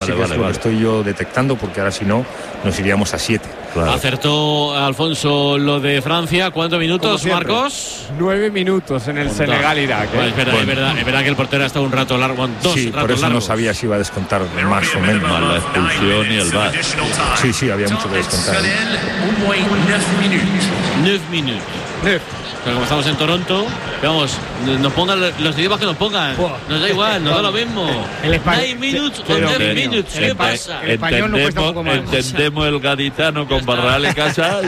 sí que es lo que estoy yo detectando, porque ahora si no nos iríamos a 7. Claro. Acertó Alfonso lo de Francia. ¿Cuántos minutos, Marcos? 9 minutos en el Senegal-Irak. Bueno, es verdad que el portero ha estado un rato largo. Sí, por eso no sabía si iba a descontar más o menos. Más la expulsión y el VAR. Sí, había mucho que descontar. 9 minutos. Pero como estamos en Toronto, vamos, nos pongan los idiomas que nos pongan. Nos da igual, nos da lo mismo. 9 minutos o 9 minutos. ¿Qué pasa? El español no cuesta un poco más. Entendemos el gaditano con Barral en casa.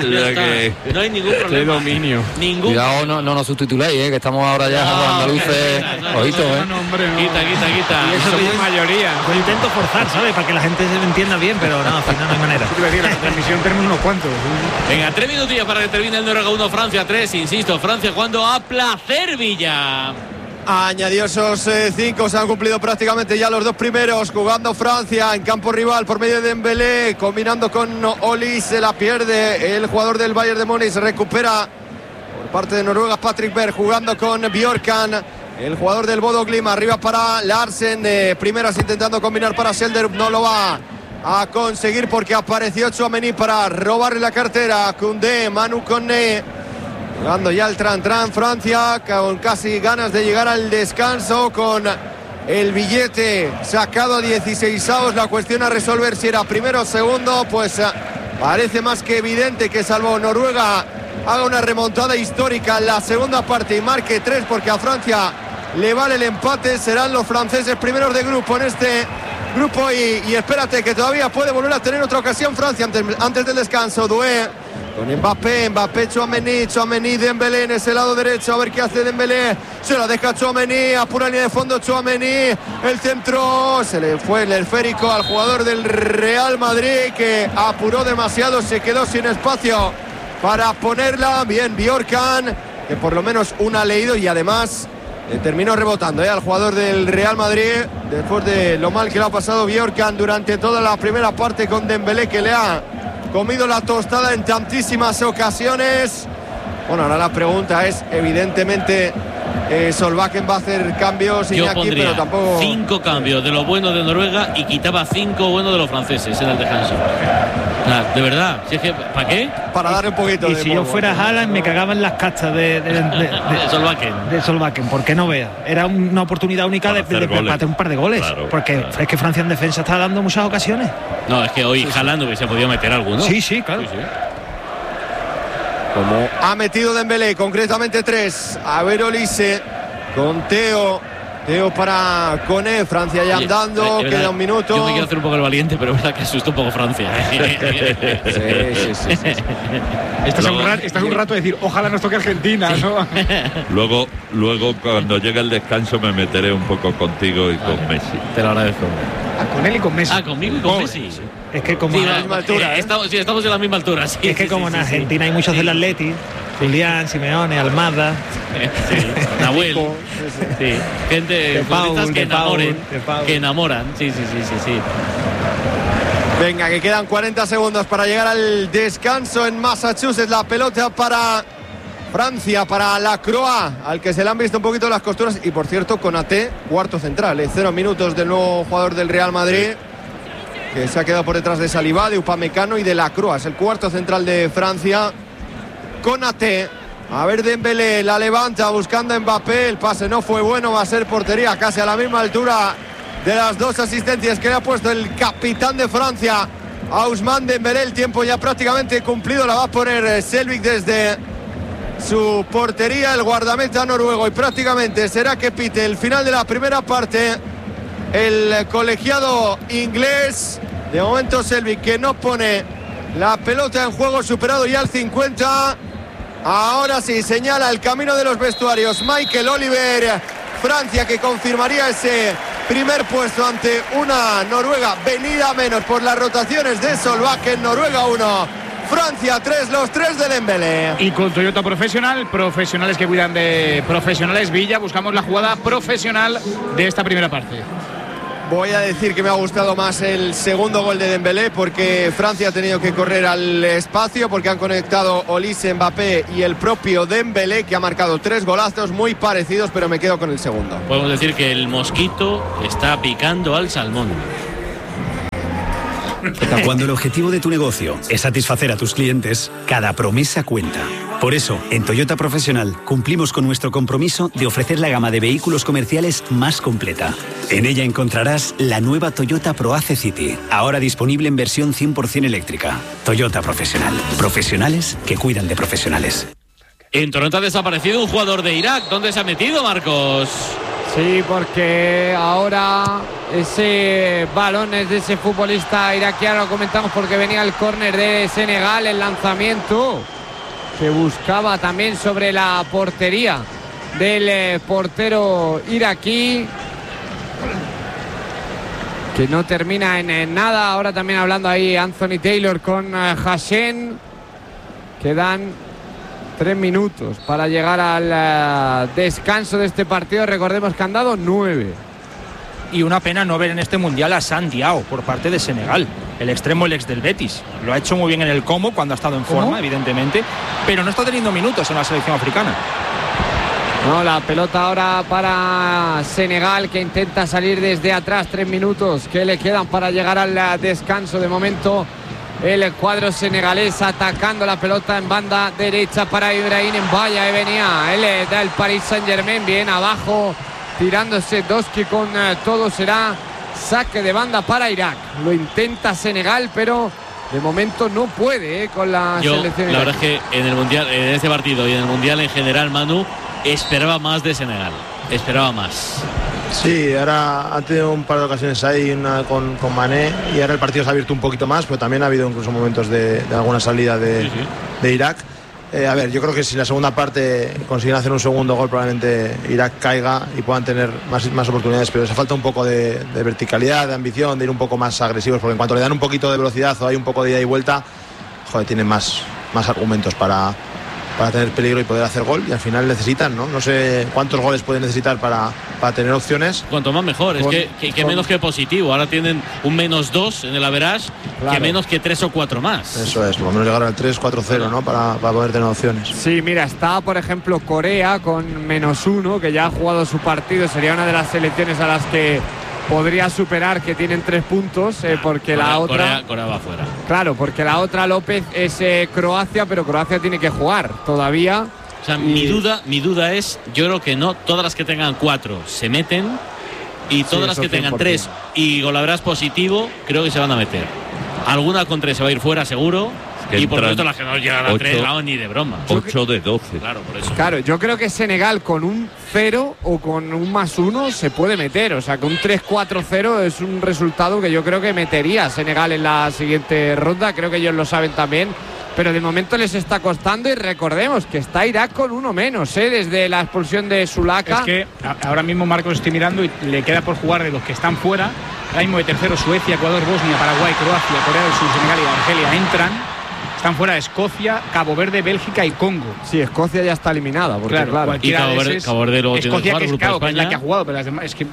No hay ningún problema. Qué dominio. Cuidado, no nos subtituléis, que estamos ahora ya con andaluces. Ojito, No, hombre, no. Quita. Y eso es mayoría. Yo intento forzar, ¿sabes? Para que la gente se me entienda bien, pero no, al final no hay manera. La transmisión termina unos cuantos. Venga, 3 minutillos para que termine el Noruega 1, Francia 3. Insisto, Francia jugando a placer, Villa. Añadió esos 5, se han cumplido prácticamente ya los 2 primeros, jugando Francia en campo rival por medio de Dembélé, combinando con Oli, se la pierde el jugador del Bayern de Múnich, recupera por parte de Noruega Patrick Berg, jugando con Bjorkan, el jugador del Bodo Glimt, arriba para Larsen, primeras intentando combinar para Schelderup, no lo va a conseguir porque apareció Tchouaméni para robarle la cartera. Koundé, Manu Koné, jugando ya el Tran Francia, con casi ganas de llegar al descanso, con el billete sacado a 16avos. La cuestión a resolver si era primero o segundo, pues parece más que evidente que salvo Noruega haga una remontada histórica en la segunda parte y marque 3, porque a Francia le vale el empate, serán los franceses primeros de grupo en este grupo y espérate que todavía puede volver a tener otra ocasión Francia antes del descanso. Doué con Mbappé, Tchouaméni, Dembélé en ese lado derecho, a ver qué hace Dembélé, se la deja Tchouaméni, a pura línea de fondo Tchouaméni, el centro, se le fue el esférico al jugador del Real Madrid que apuró demasiado, se quedó sin espacio para ponerla. Bien Bjorkan, que por lo menos una ha leído y además terminó rebotando al jugador del Real Madrid después de lo mal que le ha pasado Bjorkan durante toda la primera parte con Dembélé, que le ha comido la tostada en tantísimas ocasiones. Bueno, ahora la pregunta es, evidentemente Solbakken va a hacer cambios, Iñaki, pero tampoco 5 cambios de lo bueno de Noruega y quitaba 5 buenos de los franceses en el descanso. De verdad, si es que, ¿para qué? Para darle un poquito y de si polvo. yo fuera Haaland me cagaba en las castas de Solbakken, porque no vea. Era una oportunidad única de bater un par de goles, claro, porque es que Francia en defensa está dando muchas ocasiones. No, es que hoy Haaland hubiese podido meter alguno. Sí, claro. Sí. Como ha metido Dembélé, concretamente 3. A ver Olise con Teo para Koné, Francia ya andando, queda un minuto. Yo me quiero hacer un poco el valiente, pero es verdad que asusta un poco Francia. Sí. Estás un rato a decir, ojalá nos toque Argentina, ¿no? Luego cuando llegue el descanso me meteré un poco contigo y con Messi. Te lo agradezco. Con él y con Messi. Conmigo y con Messi. Es que como a la misma altura, estamos en la misma altura. Sí, es que como en Argentina hay muchos del Atleti, Julián, Simeone, Almada, Nahuel, sí. Gente futbolistas que enamoran. Sí. Venga, que quedan 40 segundos para llegar al descanso en Massachusetts. La pelota para Francia, para Lacroix, al que se le han visto un poquito las costuras. Y por cierto, Konaté, cuarto central, 0 minutos del nuevo jugador del Real Madrid, que se ha quedado por detrás de Saliba, de Upamecano y de Lacroix. Es el cuarto central de Francia. Konaté, a ver Dembélé, la levanta buscando a Mbappé, el pase no fue bueno, va a ser portería casi a la misma altura de las 2 asistencias que le ha puesto el capitán de Francia a Ousmane Dembélé. El tiempo ya prácticamente cumplido, la va a poner Selvik desde su portería, el guardameta noruego, y prácticamente será que pite el final de la primera parte el colegiado inglés. De momento Selvik, que no pone la pelota en juego, superado ya el 50. Ahora sí señala el camino de los vestuarios Michael Oliver. Francia, que confirmaría ese primer puesto ante una Noruega venida menos por las rotaciones de Solbakken. Noruega 1, Francia 3, los 3 de Dembélé. Y con Toyota Profesional, profesionales que cuidan de profesionales, Villa, buscamos la jugada profesional de esta primera parte. Voy a decir que me ha gustado más el segundo gol de Dembélé, porque Francia ha tenido que correr al espacio, porque han conectado Olise, Mbappé y el propio Dembélé, que ha marcado 3 golazos muy parecidos, pero me quedo con el segundo. Podemos decir que el mosquito está picando al salmón. Cuando el objetivo de tu negocio es satisfacer a tus clientes, cada promesa cuenta. Por eso, en Toyota Profesional cumplimos con nuestro compromiso de ofrecer la gama de vehículos comerciales más completa. En ella encontrarás la nueva Toyota ProAce City, ahora disponible en versión 100% eléctrica. Toyota Profesional. Profesionales que cuidan de profesionales. En Toronto ha desaparecido un jugador de Irak. ¿Dónde se ha metido, Marcos? Sí, porque ahora ese balón es de ese futbolista iraquí. Ahora lo comentamos porque venía el córner de Senegal, el lanzamiento que buscaba también sobre la portería del portero iraquí, que no termina en nada. Ahora también hablando ahí Anthony Taylor con Hashem. Quedan 3 minutos para llegar al descanso de este partido. Recordemos que han dado 9. Y una pena no ver en este mundial a San Diao por parte de Senegal, el extremo, el ex del Betis. Lo ha hecho muy bien en el Como cuando ha estado en forma, evidentemente, pero no está teniendo minutos en la selección africana. No, la pelota ahora para Senegal, que intenta salir desde atrás. 3 minutos que le quedan para llegar al descanso. De momento el cuadro senegalés atacando la pelota en banda derecha para Ibrahim Mbaya. Venía él del Paris Saint-Germain, bien abajo, tirándose Doski con todo. Será saque de banda para Irak. Lo intenta Senegal, pero de momento no puede con la selección. La verdad es que en el mundial, en este partido y en el mundial en general, Manu, esperaba más de Senegal. Esperaba más. Sí, ahora han tenido un par de ocasiones ahí, una con Mané, y ahora el partido se ha abierto un poquito más, pero también ha habido incluso momentos de alguna salida de Irak. A ver, yo creo que si la segunda parte consiguen hacer un segundo gol, probablemente Irak caiga y puedan tener más oportunidades, pero les falta un poco de verticalidad, de ambición, de ir un poco más agresivos, porque en cuanto le dan un poquito de velocidad o hay un poco de ida y vuelta, joder, tienen más argumentos para tener peligro y poder hacer gol, y al final necesitan, no sé cuántos goles pueden necesitar para tener opciones. Cuanto más mejor, es que menos que positivo. Ahora tienen un -2 en el average, claro, que menos que 3 o 4 más. Eso es, por lo menos llegar al 3-4-0, ¿no? Para poder tener opciones. Sí, mira, está por ejemplo Corea con -1, que ya ha jugado su partido. Sería una de las selecciones a las que podría superar, que tienen 3 puntos, porque la otra... Corea va fuera. Claro, porque la otra, López, es Croacia, pero Croacia tiene que jugar todavía. O sea, mi duda es, yo creo que no todas las que tengan 4 se meten, y todas las que tengan 3 y golaveraje positivo, creo que se van a meter. Alguna con 3 se va a ir fuera seguro. Y por supuesto las que no llegan a 3, vamos, ni de broma. 8 de 12. Claro, por eso. Claro, yo creo que Senegal con un 0 o con un +1 se puede meter. O sea, que un 3-4-0 es un resultado que yo creo que metería a Senegal en la siguiente ronda. Creo que ellos lo saben también. Pero de momento les está costando, y recordemos que está Irak con 1 menos, desde la expulsión de Sulaka. Es que ahora mismo, Marcos, estoy mirando y le queda por jugar de los que están fuera. Ahora mismo de tercero Suecia, Ecuador, Bosnia, Paraguay, Croacia, Corea del Sur, Senegal y Argelia entran. Están fuera Escocia, Cabo Verde, Bélgica y Congo. Sí, Escocia ya está eliminada, porque claro. Y Cabo Verde luego Escocia, tiene que es, claro, que es la que ha jugado, pero las demás es que...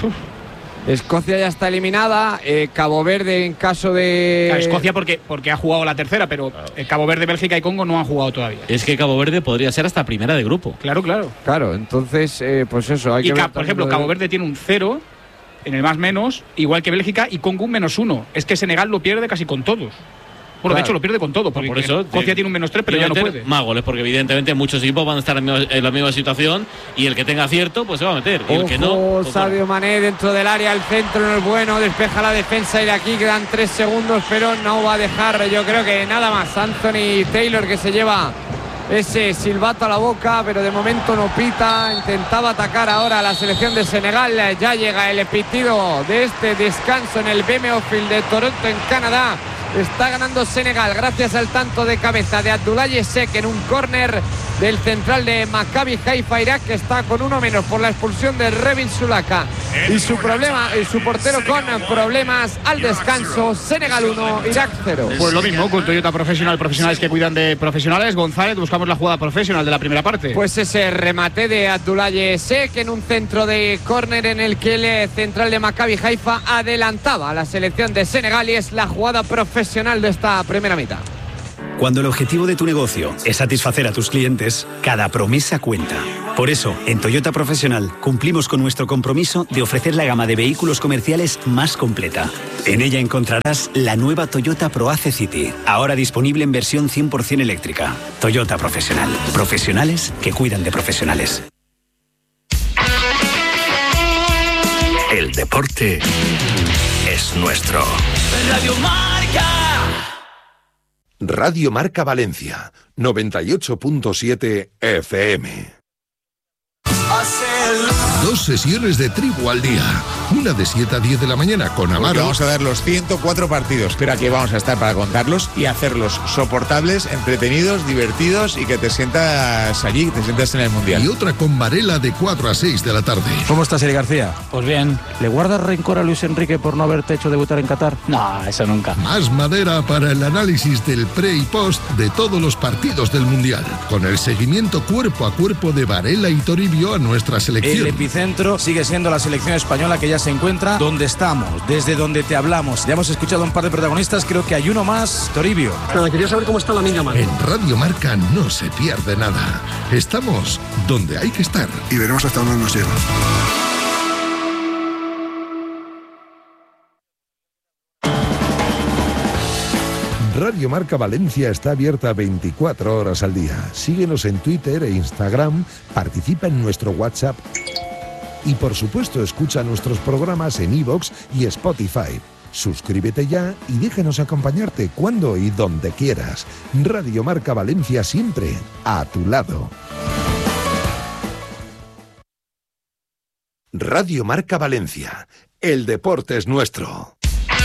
Escocia ya está eliminada. Cabo Verde en caso de... Claro, Escocia porque ha jugado la tercera, pero Cabo Verde, Bélgica y Congo no han jugado todavía. Es que Cabo Verde podría ser hasta primera de grupo. Claro, entonces, pues eso, hay que ver. Por ejemplo, Cabo Verde tiene un 0 en el más-menos, igual que Bélgica, y Congo un -1. Es que Senegal lo pierde casi con todos. Bueno, de hecho lo pierde con todo, porque por eso Escocia tiene un -3, pero ya no puede. Más goles, porque evidentemente muchos equipos van a estar en la misma situación, y el que tenga acierto, pues se va a meter. Y el que no. Sadio Mané dentro del área, el centro no es bueno, despeja la defensa y de aquí quedan 3 segundos, pero no va a dejar, yo creo que nada más. Anthony Taylor, que se lleva ese silbato a la boca, pero de momento no pita. Intentaba atacar ahora a la selección de Senegal. Ya llega el pitido de este descanso en el BMO Field de Toronto, en Canadá. Está ganando Senegal gracias al tanto de cabeza de Abdoulaye Seck en un córner del central de Maccabi Haifa. Irak, que está con 1 menos por la expulsión de Revin Sulaka y su portero con problemas al descanso. Senegal 1, Irak 0. Pues lo mismo con Toyota Profesional, profesionales que cuidan de profesionales. González, buscamos la jugada profesional de la primera parte. Pues ese remate de Abdoulaye Seck en un centro de córner en el que el central de Maccabi Haifa adelantaba a la selección de Senegal, y es la jugada profesional de esta primera mitad. Cuando el objetivo de tu negocio es satisfacer a tus clientes, cada promesa cuenta. Por eso, en Toyota Profesional cumplimos con nuestro compromiso de ofrecer la gama de vehículos comerciales más completa. En ella encontrarás la nueva Toyota ProAce City, ahora disponible en versión 100% eléctrica. Toyota Profesional. Profesionales que cuidan de profesionales. El deporte es nuestro. Radio Marca. Radio Marca Valencia, 98.7 FM. 2 sesiones de tribu al día. Una de 7 a 10 de la mañana con Amaro. Vamos a dar los 104 partidos. Pero aquí vamos a estar para contarlos y hacerlos soportables, entretenidos, divertidos y que te sientas allí, que te sientas en el Mundial. Y otra con Varela de 4 a 6 de la tarde. ¿Cómo estás, Eli García? Pues bien. ¿Le guardas rencor a Luis Enrique por no haberte hecho debutar en Qatar? No, eso nunca. Más madera para el análisis del pre y post de todos los partidos del Mundial. Con el seguimiento cuerpo a cuerpo de Varela y Toribio a nuestra selección. El epicentro sigue siendo la selección española, que ya se encuentra donde estamos, desde donde te hablamos. Ya hemos escuchado a un par de protagonistas, creo que hay uno más, Toribio. Nada, quería saber cómo está la niña Mar. En Radio Marca no se pierde nada. Estamos donde hay que estar. Y veremos hasta dónde nos lleva. Radio Marca Valencia está abierta 24 horas al día. Síguenos en Twitter e Instagram, participa en nuestro WhatsApp y por supuesto escucha nuestros programas en iVoox y Spotify. Suscríbete ya y déjanos acompañarte cuando y donde quieras. Radio Marca Valencia, siempre a tu lado. Radio Marca Valencia. El deporte es nuestro.